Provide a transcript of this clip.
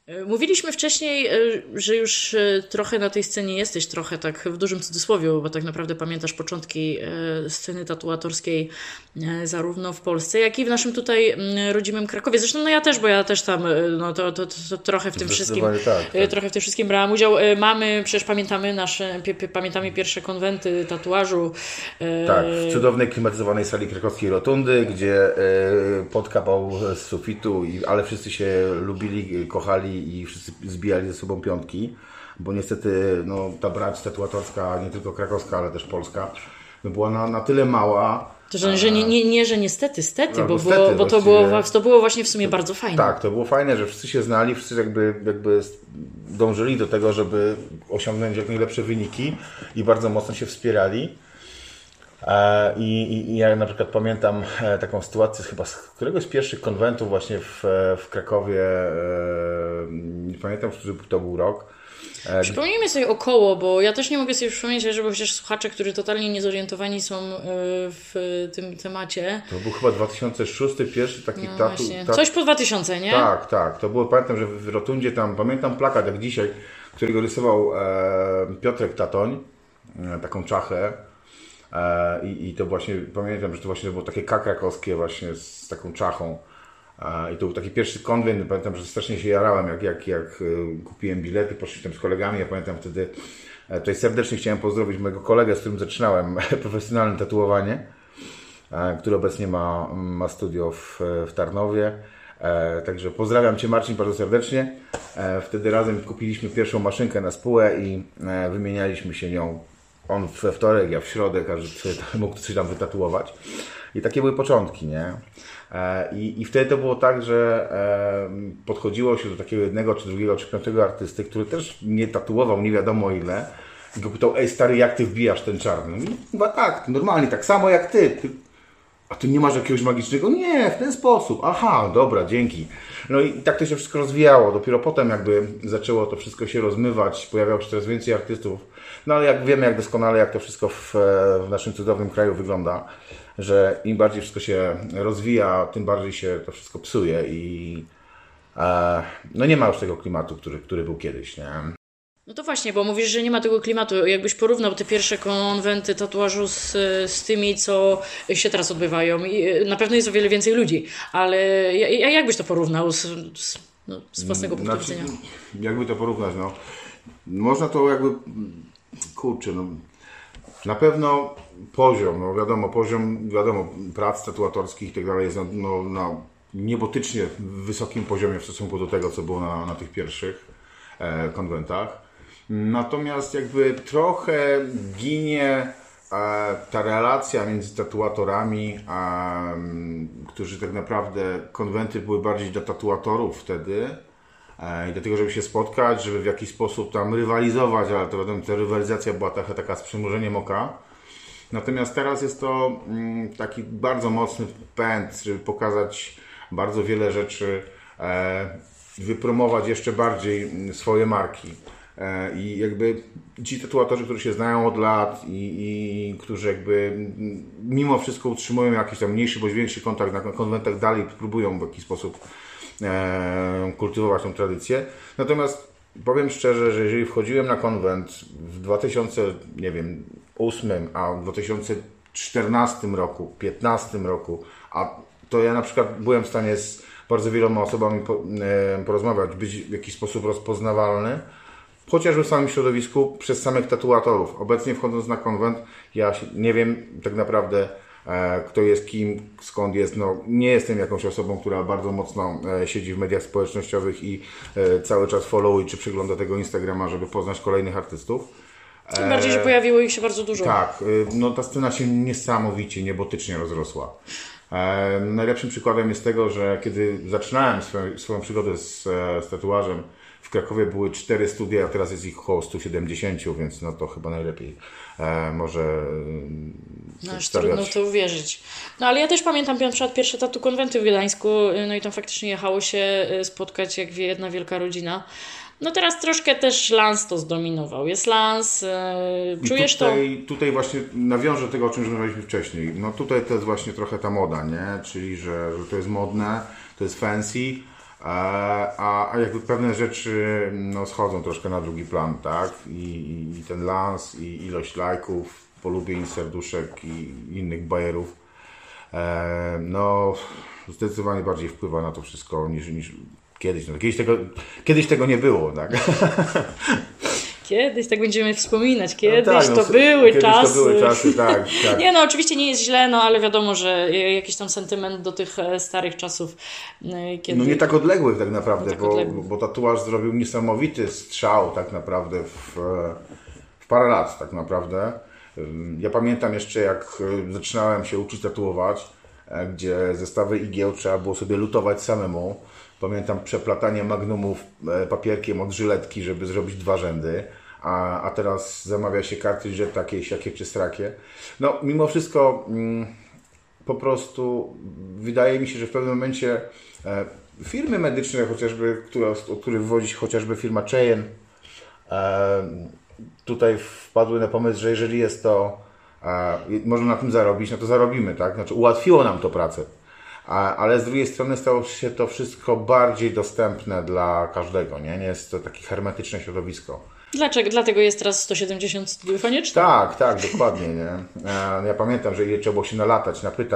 Mówiliśmy wcześniej, że już trochę na tej scenie jesteś, trochę tak w dużym cudzysłowie, bo tak naprawdę pamiętasz początki sceny tatuatorskiej zarówno w Polsce, jak i w naszym tutaj rodzimym Krakowie. Zresztą no ja też, bo ja też tam to trochę w tym wszystkim tak. trochę w tym wszystkim brałam udział. Przecież pamiętamy pierwsze konwenty tatuażu. Tak, w cudownej klimatyzowanej sali krakowskiej Rotundy, gdzie pot kapał z sufitu, ale wszyscy się lubili, kochali i wszyscy zbijali ze sobą piątki, bo niestety no, ta brać tatuatorska, nie tylko krakowska, ale też polska, no, była na tyle mała. Że niestety, No, bo to było właśnie w sumie bardzo fajne. Tak, to było fajne, że wszyscy się znali, wszyscy jakby dążyli do tego, żeby osiągnąć jak najlepsze wyniki i bardzo mocno się wspierali. I ja na przykład pamiętam taką sytuację chyba z któregoś z pierwszych konwentów właśnie w Krakowie, nie pamiętam, który to był rok. Przypomnijmy sobie około, bo ja też nie mogę sobie przypomnieć, żeby chociaż słuchacze, którzy totalnie niezorientowani są w tym temacie. To był chyba 2006 pierwszy taki Coś po 2000, nie? Tak. To było, pamiętam, że w Rotundzie tam, pamiętam plakat jak dzisiaj, którego rysował Piotrek Tatoń, taką czachę. I to właśnie, pamiętam, że to właśnie było takie K krakowskie właśnie z taką czachą. I to był taki pierwszy konwent, pamiętam, że strasznie się jarałem, jak kupiłem bilety, poszliśmy z kolegami, ja pamiętam wtedy, tutaj serdecznie chciałem pozdrowić mojego kolegę, z którym zaczynałem profesjonalne tatuowanie, który obecnie ma studio w Tarnowie. Także pozdrawiam Cię, Marcin, bardzo serdecznie. Wtedy razem kupiliśmy pierwszą maszynkę na spółę i wymienialiśmy się nią. On we wtorek, ja w środę, każdy mógł coś tam wytatuować. I takie były początki, nie? I wtedy to było tak, że podchodziło się do takiego jednego, czy drugiego, czy piątego artysty, który też nie tatuował nie wiadomo ile. I go pytał, ej stary, jak ty wbijasz ten czarny? I chyba tak, normalnie, tak samo jak ty. A ty nie masz jakiegoś magicznego? Nie, w ten sposób. Aha, dobra, dzięki. No i tak to się wszystko rozwijało. Dopiero potem jakby zaczęło to wszystko się rozmywać, pojawiało się coraz więcej artystów. No ale jak wiemy, jak doskonale, jak to wszystko w naszym cudownym kraju wygląda, że im bardziej wszystko się rozwija, tym bardziej się to wszystko psuje i no nie ma już tego klimatu, który był kiedyś, nie? No to właśnie, bo mówisz, że nie ma tego klimatu. Jakbyś porównał te pierwsze konwenty tatuażu z tymi, co się teraz odbywają. I na pewno jest o wiele więcej ludzi, ale jakbyś to porównał z własnego punktu widzenia? Jakby to porównać, no. Można to jakby, kurczę, no. Na pewno poziom, wiadomo, prac tatuatorskich i tak dalej jest na niebotycznie wysokim poziomie w stosunku do tego, co było na tych pierwszych konwentach. Natomiast jakby trochę ginie ta relacja między tatuatorami, którzy tak naprawdę, konwenty były bardziej dla tatuatorów wtedy i do tego, żeby się spotkać, żeby w jakiś sposób tam rywalizować, ale to wiadomo, ta rywalizacja była taka z przymrużeniem oka. Natomiast teraz jest to taki bardzo mocny pęd, żeby pokazać bardzo wiele rzeczy, wypromować jeszcze bardziej swoje marki. I jakby ci tatuatorzy, którzy się znają od lat i którzy jakby mimo wszystko utrzymują jakiś tam mniejszy bądź większy kontakt na konwentach, dalej próbują w jakiś sposób kultywować tą tradycję. Natomiast powiem szczerze, że jeżeli wchodziłem na konwent w 2008, a w 2014 roku, 2015 roku, a to ja na przykład byłem w stanie z bardzo wieloma osobami porozmawiać, być w jakiś sposób rozpoznawalny, chociażby w samym środowisku przez samych tatuatorów. Obecnie wchodząc na konwent, ja nie wiem tak naprawdę, kto jest kim, skąd jest. No, nie jestem jakąś osobą, która bardzo mocno siedzi w mediach społecznościowych i cały czas followuje czy przegląda tego Instagrama, żeby poznać kolejnych artystów. Tym bardziej, że pojawiło ich się bardzo dużo. Tak, no ta scena się niesamowicie, niebotycznie rozrosła. Najlepszym przykładem jest tego, że kiedy zaczynałem swoją przygodę z tatuażem, w Krakowie były 4 studia, a teraz jest ich około 170, więc no to chyba najlepiej może aż trudno to uwierzyć. No ale ja też pamiętam na przykład pierwsze tatu konwenty w Gdańsku, no i tam faktycznie jechało się spotkać jak jedna wielka rodzina. No teraz troszkę też Lans to zdominował. Jest Lans, czujesz Tutaj właśnie nawiążę do tego, o czym rozmawialiśmy wcześniej. No tutaj to jest właśnie trochę ta moda, nie? Czyli, że to jest modne, to jest fancy. a jakby pewne rzeczy no, schodzą troszkę na drugi plan, tak? I ten lans, i ilość lajków, polubień, serduszek i innych bajerów, no zdecydowanie bardziej wpływa na to wszystko niż kiedyś. No, kiedyś tego nie było, tak? Kiedyś tak będziemy wspominać, kiedyś tak, to były kiedyś czasy. To były czasy, tak. Nie no, oczywiście nie jest źle, no ale wiadomo, że jakiś tam sentyment do tych starych czasów, kiedy... No nie tak odległych tak naprawdę, tak odległych. bo tatuaż zrobił niesamowity strzał tak naprawdę w parę lat tak naprawdę. Ja pamiętam jeszcze jak zaczynałem się uczyć tatuować, gdzie zestawy igieł trzeba było sobie lutować samemu. Pamiętam przeplatanie magnumów papierkiem od żyletki, żeby zrobić 2 rzędy, a teraz zamawia się kartridże takie, siakie czy strakie. No mimo wszystko po prostu wydaje mi się, że w pewnym momencie firmy medyczne chociażby, od których wywodzi się chociażby firma Cheyenne, tutaj wpadły na pomysł, że jeżeli jest to, można na tym zarobić, no to zarobimy, tak? Znaczy ułatwiło nam to pracę. Ale z drugiej strony stało się to wszystko bardziej dostępne dla każdego, nie? Nie jest to takie hermetyczne środowisko. Dlatego jest teraz 170 konieczne. Tak, dokładnie, nie? Ja pamiętam, że ile trzeba było się nalatać, napytać.